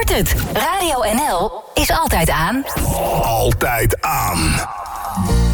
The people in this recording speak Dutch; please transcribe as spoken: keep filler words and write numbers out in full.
weet het. Radio N L is altijd aan. Altijd aan.